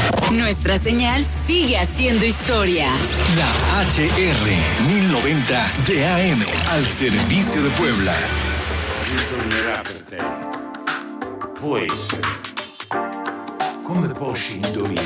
Nuestra señal sigue haciendo historia. La HR 1090 de AM al servicio de Puebla. Ritornerà per te. Può essere. Come posso indovinare?